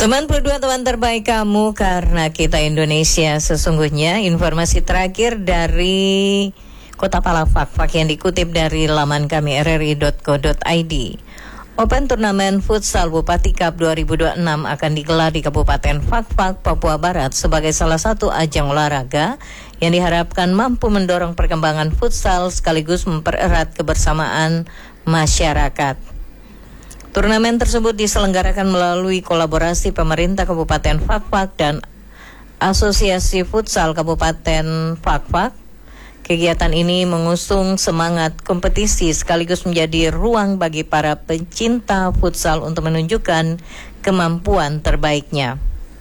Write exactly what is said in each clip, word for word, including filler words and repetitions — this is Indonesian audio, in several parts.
Teman berdua, teman terbaik kamu, karena kita Indonesia sesungguhnya. Informasi terakhir dari Kota Palafak yang dikutip dari laman kami r r i dot co dot i d. Open Turnamen Futsal Bupati Cup dua ribu dua puluh enam akan digelar di Kabupaten Fakfak, Papua Barat sebagai salah satu ajang olahraga yang diharapkan mampu mendorong perkembangan futsal sekaligus mempererat kebersamaan masyarakat. Turnamen tersebut diselenggarakan melalui kolaborasi pemerintah Kabupaten Fakfak dan Asosiasi Futsal Kabupaten Fakfak. Kegiatan ini mengusung semangat kompetisi sekaligus menjadi ruang bagi para pencinta futsal untuk menunjukkan kemampuan terbaiknya.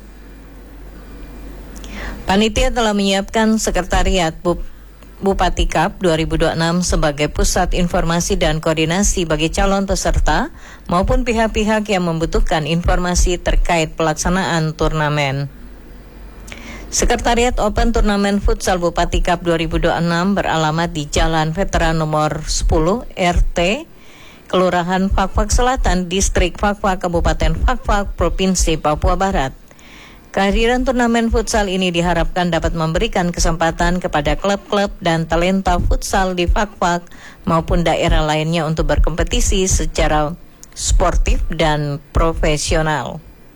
Panitia telah menyiapkan Sekretariat Bupati Cup dua ribu dua puluh enam sebagai pusat informasi dan koordinasi bagi calon peserta maupun pihak-pihak yang membutuhkan informasi terkait pelaksanaan turnamen. Sekretariat Open Turnamen Futsal Bupati Cup dua ribu dua puluh enam beralamat di Jalan Veteran nomor sepuluh R T, Kelurahan Fakfak Selatan, Distrik Fakfak, Kabupaten Fakfak, Provinsi Papua Barat. Kehadiran turnamen futsal ini diharapkan dapat memberikan kesempatan kepada klub-klub dan talenta futsal di Fakfak maupun daerah lainnya untuk berkompetisi secara sportif dan profesional.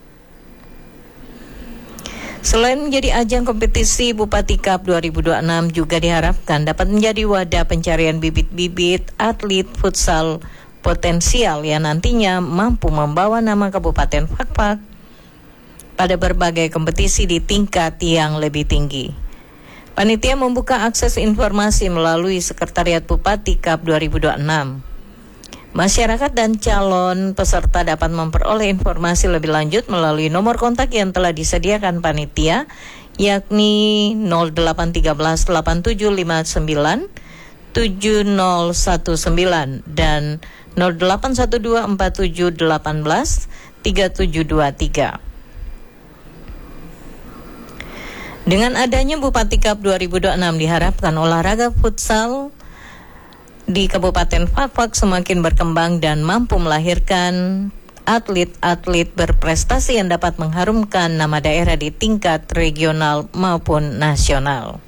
Selain menjadi ajang kompetisi, Bupati Cup dua ribu dua puluh enam juga diharapkan dapat menjadi wadah pencarian bibit-bibit atlet futsal potensial yang nantinya mampu membawa nama Kabupaten Fakfak pada berbagai kompetisi di tingkat yang lebih tinggi. Panitia membuka akses informasi melalui Sekretariat Bupati Cup dua ribu dua puluh enam. Masyarakat dan calon peserta dapat memperoleh informasi lebih lanjut melalui nomor kontak yang telah disediakan panitia, yakni nol delapan tiga belas delapan tujuh lima sembilan tujuh nol satu sembilan dan nol delapan satu dua empat tujuh delapan belas tiga tujuh dua tiga. Dengan adanya Bupati Cup dua ribu dua puluh enam diharapkan olahraga futsal di Kabupaten Fakfak semakin berkembang dan mampu melahirkan atlet-atlet berprestasi yang dapat mengharumkan nama daerah di tingkat regional maupun nasional.